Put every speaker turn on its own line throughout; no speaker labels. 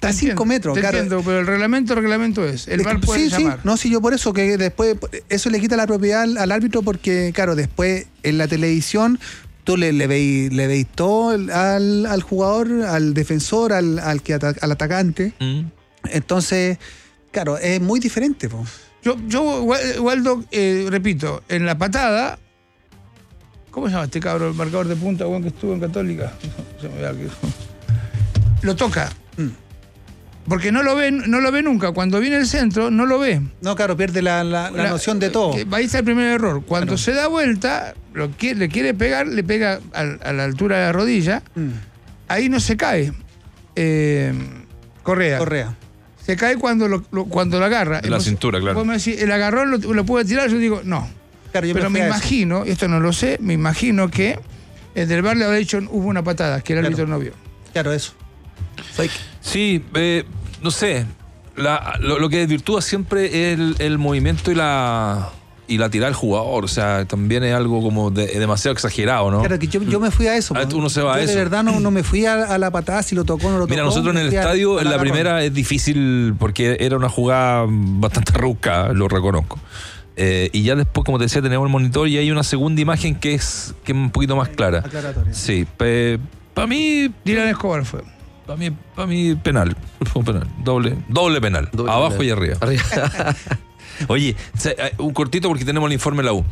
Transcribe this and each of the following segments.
está a 5 metros.
Te
claro.
entiendo, pero el reglamento es. El VAR puede llamar.
Sí, no, sí, yo por eso, que después eso le quita la propiedad al árbitro, porque, claro, después en la televisión tú le veis todo al jugador, al defensor, al atacante. Entonces, claro, es muy diferente, po.
Yo Waldo, repito, en la patada, ¿cómo se llama este cabrón, el marcador de punta, que estuvo en Católica? Se me olvidó. Lo toca. Porque no lo ve nunca. Cuando viene el centro, no lo ve.
No, claro, pierde la noción de todo.
Ahí está el primer error. Cuando se da vuelta, le quiere pegar, le pega a la altura de la rodilla. Ahí no se cae. Correa. Se cae cuando lo agarra.
En la cintura, claro.
Vos me decís, el agarrón lo puede tirar, yo digo, no.
Claro,
pero me imagino, esto no lo sé, me imagino que el del VAR le habrá dicho hubo una patada, que el árbitro no vio.
Claro, eso.
Sí, no sé. Lo que desvirtúa siempre es el movimiento y la tirada del jugador. O sea, también es algo como demasiado exagerado, ¿no?
Claro, que yo me fui a eso.
Uno se va a eso.
De verdad no me fui a la patada, si lo tocó o no lo tocó.
Mira, nosotros en el estadio, en la primera es difícil porque era una jugada bastante rebuscada, lo reconozco. Y ya después, como te decía, tenemos el monitor y hay una segunda imagen que es un poquito más clara.
Aclaratoria.
Sí, para mí...
Dylan Escobar fue.
Para mí penal. Doble penal. Abajo penal. Y arriba. Oye, un cortito porque tenemos el informe de la U.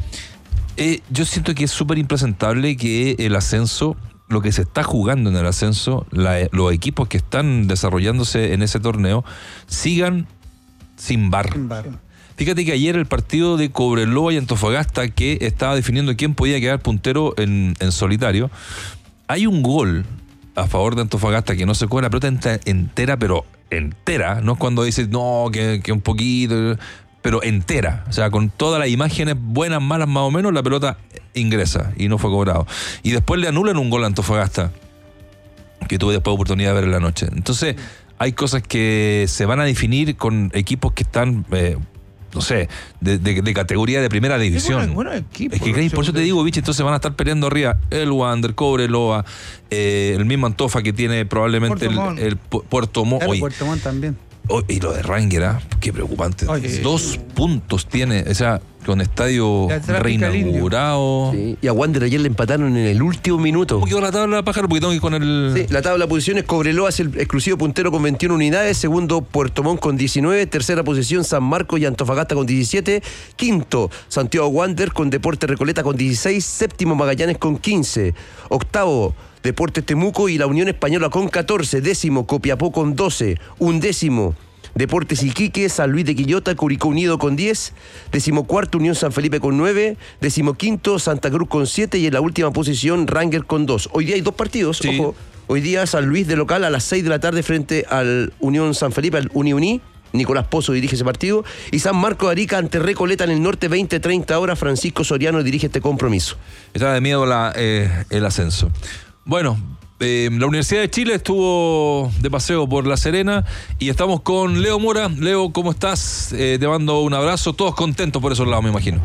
Yo siento que es súper impresentable que el ascenso, lo que se está jugando en el ascenso, los equipos que están desarrollándose en ese torneo, sigan sin VAR. Fíjate que ayer el partido de Cobreloa y Antofagasta, que estaba definiendo quién podía quedar puntero en solitario, hay un gol a favor de Antofagasta que no se cobra la pelota entera, pero entera. No es cuando dices, no, que un poquito, pero entera. O sea, con todas las imágenes buenas, malas, más o menos, la pelota ingresa y no fue cobrado. Y después le anulan un gol a Antofagasta, que tuve después oportunidad de ver en la noche. Entonces, hay cosas que se van a definir con equipos que están... no sé, de categoría de primera división.
Bueno, equipo,
es que por eso te digo, bicho, entonces van a estar peleando arriba el Wander, Cobreloa, el mismo Antofa que tiene probablemente el Puerto Montt.
Claro, Puerto Montt también.
Y lo de Ranger, qué preocupante. 2 puntos tiene, o sea, con estadio reinaugurado.
Sí. Y a Wander ayer le empataron en el último minuto.
¿Cómo quedó la tabla, Pájaro? Porque tengo que ir con el...
Sí, la tabla de posiciones, Cobreloa es el exclusivo puntero con 21 unidades, segundo Puerto Montt con 19, tercera posición San Marcos y Antofagasta con 17, quinto Santiago Wander con Deportes Recoleta con 16, séptimo Magallanes con 15, octavo Deportes Temuco y la Unión Española con 14, décimo Copiapó con 12, undécimo Deportes Iquique, San Luis de Quillota, Curicó Unido con 10, 14º Unión San Felipe con 9, 15º Santa Cruz con 7 y en la última posición Ranger con 2. Hoy día hay 2 partidos, sí. Ojo, hoy día San Luis de local a las 6 de la tarde frente al Unión San Felipe, al Uni. Nicolás Pozo dirige ese partido, y San Marcos de Arica ante Recoleta en el norte, 20-30 horas, Francisco Soriano dirige este compromiso.
Está de miedo el ascenso. Bueno, la Universidad de Chile estuvo de paseo por La Serena y estamos con Leo Mora. Leo, ¿cómo estás? Te mando un abrazo, todos contentos por esos lados, me imagino.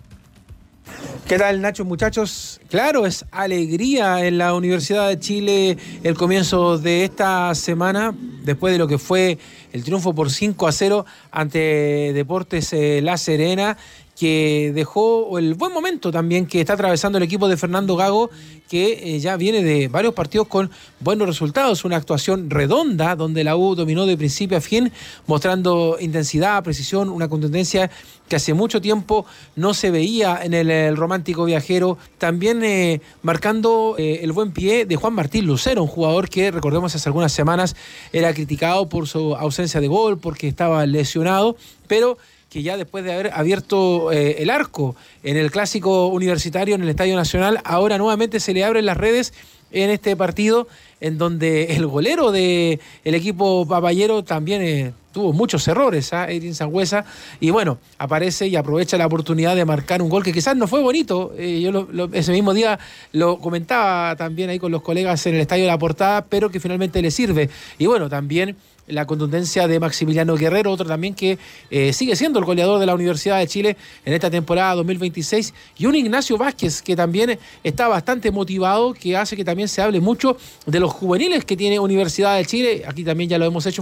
¿Qué tal, Nacho, muchachos? Claro, es alegría en la Universidad de Chile el comienzo de esta semana, después de lo que fue el triunfo por 5-0 ante Deportes La Serena, que dejó el buen momento también que está atravesando el equipo de Fernando Gago, que ya viene de varios partidos con buenos resultados, una actuación redonda donde la U dominó de principio a fin, mostrando intensidad, precisión, una contundencia que hace mucho tiempo no se veía en el romántico viajero. También marcando el buen pie de Juan Martín Lucero, un jugador que, recordemos, hace algunas semanas era criticado por su ausencia de gol, porque estaba lesionado, pero que ya después de haber abierto el arco en el clásico universitario en el Estadio Nacional, ahora nuevamente se le abren las redes en este partido, en donde el golero del equipo papayero también tuvo muchos errores, Edwin Sangüesa, y bueno, aparece y aprovecha la oportunidad de marcar un gol que quizás no fue bonito. Yo ese mismo día lo comentaba también ahí con los colegas en el Estadio de la Portada, pero que finalmente le sirve. Y bueno, también la contundencia de Maximiliano Guerrero, otro también que sigue siendo el goleador de la Universidad de Chile en esta temporada 2026, y un Ignacio Vázquez que también está bastante motivado, que hace que también se hable mucho de los juveniles que tiene Universidad de Chile. Aquí también ya lo hemos hecho